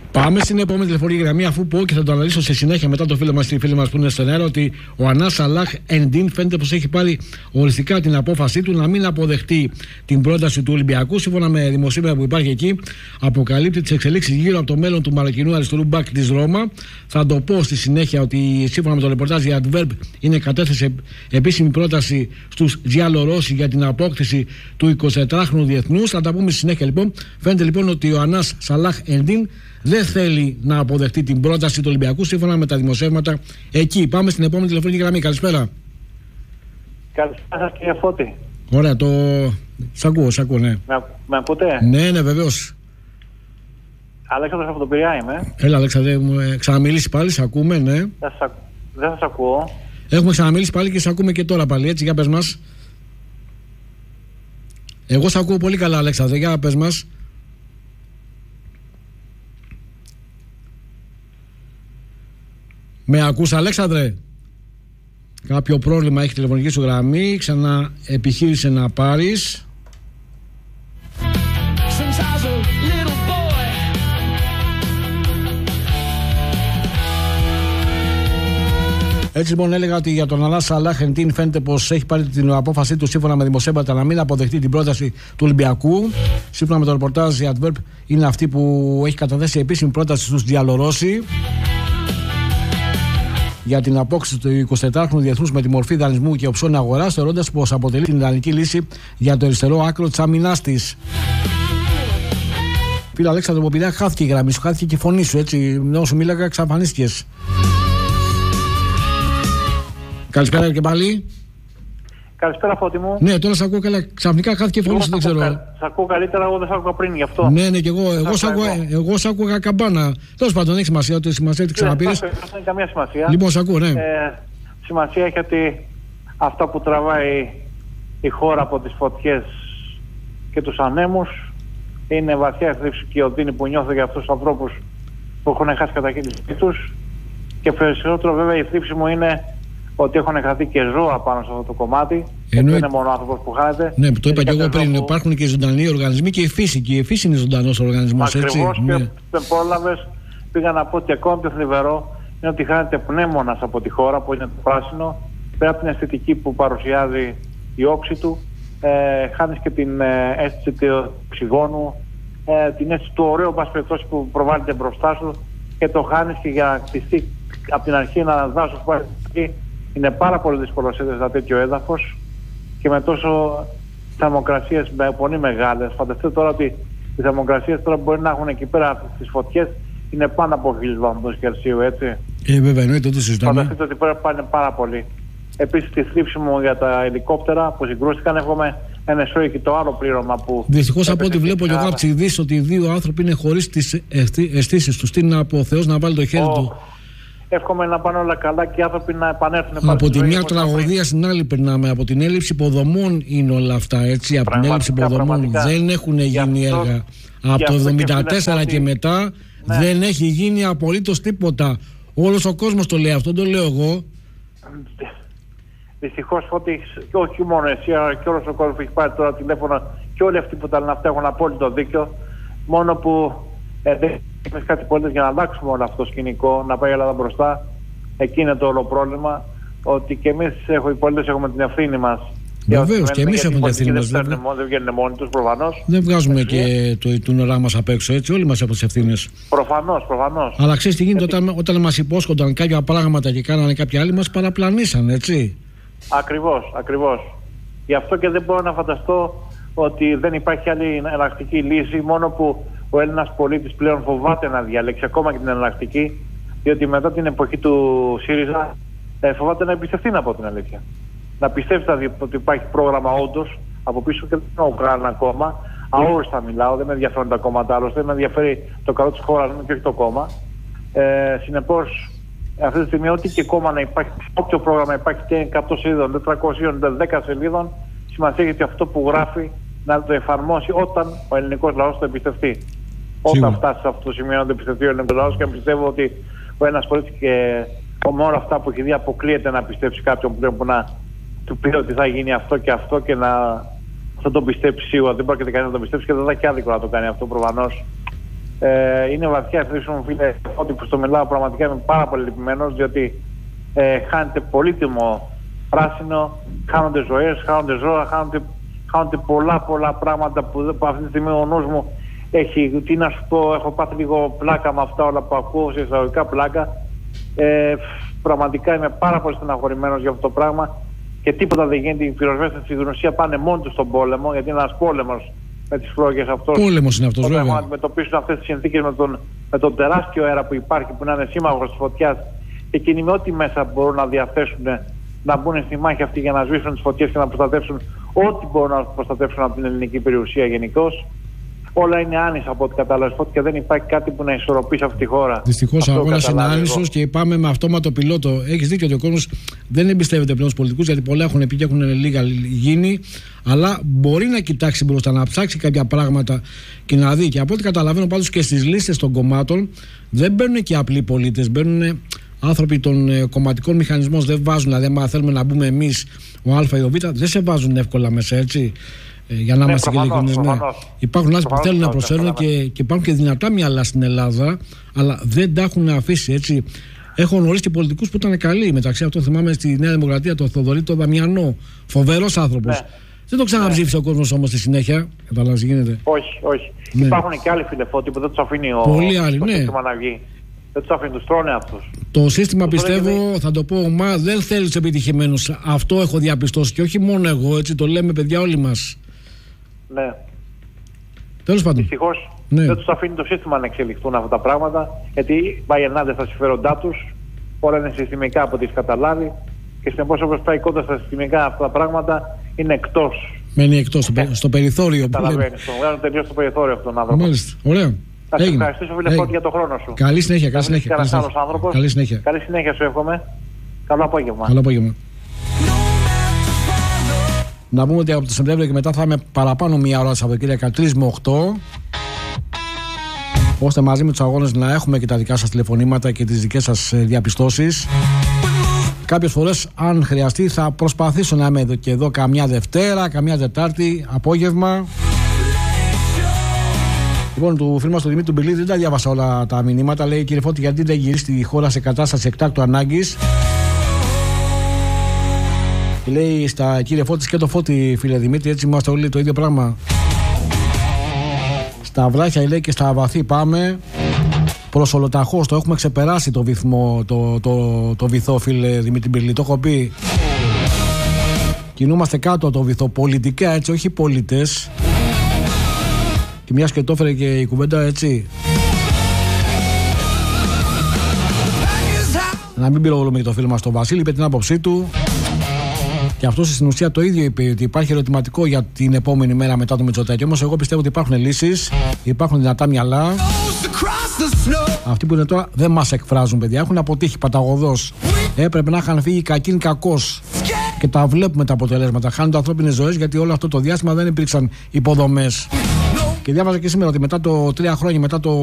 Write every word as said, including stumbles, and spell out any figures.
Πάμε στην επόμενη τηλεφωνική γραμμή, αφού πω και θα το αναλύσω σε συνέχεια μετά το φίλο μας, τη φίλη μας που είναι στον αέρα, ότι ο Ανάς Σαλάχ Εντίν φαίνεται πως έχει πάρει οριστικά την απόφασή του να μην αποδεχτεί την πρόταση του Ολυμπιακού. Σύμφωνα με δημοσίευμα που υπάρχει εκεί, αποκαλύπτει τις εξελίξεις γύρω από το μέλλον του Μαροκινού αριστερού μπακ της Ρώμα. Θα το πω στη συνέχεια ότι σύμφωνα με το ρεπορτάζ η Adverb είναι κατέθεσε επίσημη πρόταση στους Giallorossi για την απόκτηση του εικοσιτετράχρονου διεθνούς. Θα τα πούμε στη συνέχεια λοιπόν. Φαίνεται λοιπόν ότι ο Ανάς Σαλάχ Εντίν δεν θέλει να αποδεχτεί την πρόταση του Ολυμπιακού σύμφωνα με τα δημοσιεύματα εκεί. Πάμε στην επόμενη τηλεφωνική γραμμή. Καλησπέρα. Καλησπέρα σας, κύριε Φώτη. Ωραία, το. Σ' ακούω, σ' ακούω, ναι. Με, με ακούτε? Ναι, ναι, βεβαίως. Αλέξανδρος από τον Πειραιά είμαι. Έλα, Αλέξανδρε, μου ε, ξαναμιλήσει πάλι, σ' ακούμε, ναι. Δεν σας, δεν σας ακούω. Έχουμε ξαναμιλήσει πάλι και σ' ακούμε και τώρα πάλι, έτσι, για πες μας. Εγώ σ' ακούω πολύ καλά, Αλέξανδρε, για πες μας. Με ακούς, Αλέξανδρε? Κάποιο πρόβλημα έχει τηλεφωνική σου γραμμή. Ξανά επιχείρησε να πάρεις. Έτσι λοιπόν έλεγα ότι για τον Ανάς Σαλάχ Εντίν φαίνεται πως έχει πάρει την απόφασή του σύμφωνα με δημοσιεύματα να μην αποδεχτεί την πρόταση του Ολυμπιακού. Σύμφωνα με το ρεπορτάζ η Adverb είναι αυτή που έχει καταθέσει επίσημη πρόταση στους Giallorossi για την απόκτηση του εικοσιτετράχρονου διεθνούς με τη μορφή δανεισμού και οψιών αγοράς, θεωρώντας πως αποτελεί την ιδανική λύση για το αριστερό άκρο της άμυνάς της. Φίλε Αλέξανδρο, από Πειραιά χάθηκε η γραμμή σου, χάθηκε και η φωνή σου, έτσι. Όσο μίλαγα, εξαφανίστηκες. Καλησπέρα και πάλι. Καλησπέρα, Φώτη μου. Ναι, τώρα σ' ακούω καλά. Ξαφνικά χάθηκε η φωνή σου, δεν ξέρω. Σ' ακούω καλύτερα, εγώ δεν σ' άκουγα πριν γι' αυτό. Ναι, ναι, και εγώ. Εγώ σ' άκουγα, εγώ σ' άκουγα καμπάνα. Τέλος πάντων, έχει σημασία, ότι σημασία τι ξαναπήρες. Δεν έχει καμία σημασία. Λοιπόν, σ' ακούω, ναι. Ε, σημασία έχει ότι αυτό που τραβάει η χώρα από τις φωτιές και τους ανέμους είναι βαθιά θλίψη και οδύνη που νιώθω για αυτούς τους ανθρώπους που έχουν χάσει κατακίνηση τους. Και περισσότερο, βέβαια, η θλίψη μου είναι ότι έχουν χαθεί και ζώα πάνω σε αυτό το κομμάτι. Εννοεί... Δεν είναι μόνο ο άνθρωπος που χάνεται. Ναι, το είπα και εγώ πριν. Που... Υπάρχουν και ζωντανοί οργανισμοί και η φύση. Και η φύση είναι ζωντανός οργανισμός. Ακριβώς, και ναι. δεν πρόλαβες. Πήγα να πω ότι ακόμη πιο θλιβερό είναι ότι χάνεται πνεύμονας από τη χώρα που είναι το πράσινο. Πέρα από την αισθητική που παρουσιάζει η όψη του, ε, χάνεις και την ε, αίσθηση του οξυγόνου, ε, την αίσθηση του ωραίου πάση περιπτώσει που προβάλλεται μπροστά σου και το χάνεις και για να κτιστεί από την αρχή ένα δάσος που έχει. Είναι πάρα πολύ δύσκολο σε ένα τέτοιο έδαφος και με τόσο θερμοκρασίες πολύ μεγάλες. Φανταστείτε τώρα ότι οι θερμοκρασίες τώρα μπορεί να έχουν εκεί πέρα στις φωτιές είναι πάνω από χίλιους βαθμούς Κελσίου, έτσι. Ε, βέβαια, εννοείται, το συζητάμε. Φανταστείτε ότι πρέπει να πάνε πάρα πολύ. Επίσης, τη θλίψη μου για τα ελικόπτερα που συγκρούστηκαν, έχουμε ένα σώει και το άλλο πλήρωμα που. Δυστυχώς από ό,τι βλέπω και εγώ από τις ειδήσεις ότι οι δύο άνθρωποι είναι χωρίς τις αισθήσεις τους. Τι να πω, ο Θεός να βάλει το χέρι oh. του. Εύχομαι να πάνε όλα καλά και οι άνθρωποι να επανέλθουν πάλι. Από τη μία τραγωδία στην άλλη περνάμε. Από την έλλειψη υποδομών είναι όλα αυτά, έτσι. Από την έλλειψη υποδομών δεν έχουν γίνει αυτό, έργα. Από το εβδομήντα τέσσερα και, και μετά ναι. δεν έχει γίνει απολύτως τίποτα. Όλος ο κόσμος το λέει αυτό, το λέω εγώ. Δυστυχώς, Φώτη, και όχι μόνο εσύ, αλλά και όλος ο κόσμος που έχει πάρει τώρα τηλέφωνα και όλοι αυτοί που τα λένε αυτά έχουν απόλυτο δίκιο. Μόνο που ε, δεν έχει κάτι πολίτες για να αλλάξουμε όλο αυτό το σκηνικό, να πάει η Ελλάδα μπροστά. Εκεί είναι το όλο πρόβλημα. Ότι και εμείς οι πολίτες έχουμε την ευθύνη μας. Βεβαίως, και εμείς έχουμε την ευθύνη μας. Δεν βγαίνουν μόνοι τους, προφανώς. Δεν βγάζουμε έτσι. Και το, το νερά μας απ' έξω, έτσι. Όλοι μας έχουμε τις ευθύνες. Προφανώς, προφανώς. Αλλά ξέρεις τι γίνεται, όταν, όταν μας υπόσχονταν κάποια πράγματα και κάνανε κάποιοι άλλοι, μας παραπλανήσαν, έτσι. Ακριβώς, ακριβώς. Γι' αυτό και δεν μπορώ να φανταστώ ότι δεν υπάρχει άλλη εναλλακτική λύση, μόνο που ο Έλληνας πολίτης πλέον φοβάται να διαλέξει ακόμα και την εναλλακτική, διότι μετά την εποχή του ΣΥΡΙΖΑ ε, φοβάται να εμπιστευτεί, να πω την αλήθεια. Να πιστεύει δηλαδή ότι υπάρχει πρόγραμμα όντως από πίσω και δεν έχω κάνει ακόμα. Αόριστα μιλάω, δεν με ενδιαφέρουν τα κόμματα άλλωστε, με ενδιαφέρει το καλό της χώρας μου και όχι το κόμμα. Ε, συνεπώς, αυτή τη στιγμή, ό,τι και κόμμα να υπάρχει, όποιο πρόγραμμα υπάρχει και εκατό σελίδων, τετρακόσιες, δέκα σελίδων, σημασία έχει αυτό που γράφει να το εφαρμόσει όταν ο ελληνικός λαός το εμπιστευτεί. Σίγουρα. Όταν φτάσει σε αυτό το σημείο να το εμπιστευτεί ο ελληνικός λαός, και πιστεύω ότι ο ένας πολίτης και με όλα αυτά που έχει δει αποκλείεται να πιστέψει κάποιον που, που να του πει ότι θα γίνει αυτό και αυτό και να θα τον πιστέψει σίγουρα. Δεν πρόκειται κανείς να τον πιστέψει και δεν θα έχει άδικο να το κάνει αυτό προφανώς. Ε, είναι βαθιά ευθύνη μου, φίλε, ότι που στο μιλάω πραγματικά είμαι πάρα πολύ λυπημένος, διότι ε, χάνεται πολύτιμο πράσινο, χάνονται ζωές, χάνονται ζώα, χάνονται, χάνονται πολλά πολλά πράγματα που, που αυτή τη στιγμή ο νους μου έχει. Τι να σου πω, έχω πάθει λίγο πλάκα με αυτά όλα που ακούω, σε εισαγωγικά πλάκα. Ε, πραγματικά είμαι πάρα πολύ στεναχωρημένος για αυτό το πράγμα και τίποτα δεν γίνεται. Οι πυροσβέστες στην ουσία πάνε μόνοι τους στον πόλεμο, γιατί είναι ένας πόλεμος με τις φλόγες αυτός. Πόλεμος είναι αυτός, βέβαια. Να αντιμετωπίσουν αυτές τις συνθήκες με τον, με τον τεράστιο αέρα που υπάρχει, που να είναι σύμμαχος της φωτιάς, και εκείνοι με ό,τι μέσα μπορούν να διαθέσουν, να μπουν στη μάχη αυτή για να σβήσουν τις φωτιές και να προστατεύσουν ό,τι μπορούν να προστατεύσουν από την ελληνική περιουσία γενικώς. Όλα είναι άνισα από ό,τι κατάλαβα και δεν υπάρχει κάτι που να ισορροπήσει αυτή τη χώρα. Δυστυχώς ο αγώνας είναι άνισος και πάμε με αυτόματο πιλότο. Έχεις δίκιο ότι ο κόσμος δεν εμπιστεύεται πλέον στους πολιτικούς, γιατί πολλά έχουν πει και έχουν λίγα γίνει. Αλλά μπορεί να κοιτάξει μπροστά, να ψάξει κάποια πράγματα και να δει. Και από ό,τι καταλαβαίνω πάντως και στις λίστες των κομμάτων δεν μπαίνουν και απλοί πολίτες, μπαίνουν άνθρωποι των ε, κομματικών μηχανισμών. Δεν βάζουν, δηλαδή, αν θέλουμε να μπούμε εμείς ο Α ή ο Β, δεν σε βάζουν εύκολα μέσα, έτσι. Ε, για να ναι, είμαστε και ειλικρινείς. Ναι. Υπάρχουν άνθρωποι που θέλουν να προσφέρουν και, και υπάρχουν και δυνατά μυαλά στην Ελλάδα, αλλά δεν τα έχουν αφήσει, έτσι. Έχω γνωρίσει και πολιτικούς που ήταν καλοί. Μεταξύ αυτών θυμάμαι στη Νέα Δημοκρατία τον Θοδωρή τον Δαμιανό. Φοβερός άνθρωπος. Ναι. Δεν το ξαναψήφισε ναι. ο κόσμος όμως στη συνέχεια. Καταλάβεις τι γίνεται. Όχι, όχι. Ναι. Υπάρχουν και άλλοι φιλεφώτοι που δεν τους αφήνει ο Πολλοί άλλοι, το ναι. σύστημα να βγει. Δεν τους αφήνει, τους τρώνε αυτούς. Το σύστημα τους πιστεύω, λέει... θα το πω, μα δεν θέλει τους επιτυχημένους. Αυτό έχω διαπιστώσει και όχι μόνο εγώ, έτσι το λέμε παιδιά όλοι μας. Ναι. Τέλος πάντων. Δυστυχώς ναι. δεν τους αφήνει το σύστημα να εξελιχθούν αυτά τα πράγματα, γιατί πάει ενάντια στα συμφέροντά τους. Όλα είναι συστημικά από ό,τι έχει καταλάβει. Και συνεπώς όπως πάει κοντά στα συστημικά αυτά τα πράγματα είναι εκτός. Μένει εκτός, στο, πε, στο περιθώριο. Καταλαβαίνεις, το βγάζουν τελείως στο περιθώριο αυτόν τον άνθρωπο. Μάλιστα, ωραία. Θα σε ευχαριστήσω, φίλε Φώτη, για τον χρόνο σου. Καλή συνέχεια, καλή συνέχεια. Καλή συνέχεια. Καλή συνέχεια. Καλή συνέχεια σου εύχομαι. Καλό απόγευμα. Καλό απόγευμα. Να πούμε ότι από το Σεπτέμβριο και μετά θα είμαι παραπάνω μία ώρα Σαββατοκύριακα τρεις με οκτώ, ώστε μαζί με τους αγώνες να έχουμε και τα δικά σας τηλεφωνήματα και τις δικές σας διαπιστώσεις. Κάποιες φορές, αν χρειαστεί, θα προσπαθήσω να είμαι εδώ και εδώ καμιά Δευτέρα, καμιά Δετάρτη, απόγευμα. Λοιπόν, του φίλου μας του Δημήτρη Μπιλή δεν τα διάβασα όλα τα μηνύματα. Λέει, κύριε Φώτη, γιατί δεν γυρίσει τη χώρα σε κατάσταση εκτάκτου ανάγκης. Και λέει στα κύριε Φώτη και το Φώτη, φίλε Δημήτρη, έτσι είμαστε όλοι το ίδιο πράγμα. Στα βράχια, λέει, και στα βαθύ πάμε. Προς ολοταχώς το έχουμε ξεπεράσει το βυθμό, το, το, το, το βυθό, φίλε Δημήτρη Μπιλή. Το έχω πει. Κινούμαστε κάτω από το βυθό πολιτικά, έτσι, όχι πολίτες. Και μιας και το έφερε και η κουβέντα, έτσι. Να μην πυροβολούμε και το φίλο μας τον Βασίλη, είπε την άποψή του. Και αυτό στην ουσία το ίδιο είπε, ότι υπάρχει ερωτηματικό για την επόμενη μέρα μετά το Μητσοτάκη. Όμως εγώ πιστεύω ότι υπάρχουν λύσεις, υπάρχουν δυνατά μυαλά. Αυτοί που είναι τώρα δεν μας εκφράζουν, παιδιά. Έχουν αποτύχει παταγωδώς. Έπρεπε να είχαν φύγει κακήν κακός. Και τα βλέπουμε τα αποτελέσματα. Χάνονται ανθρώπινες ζωές, γιατί όλο αυτό το διάστημα δεν υπήρξαν υποδομές. Και διάβαζα και σήμερα ότι μετά το τρία χρόνια μετά το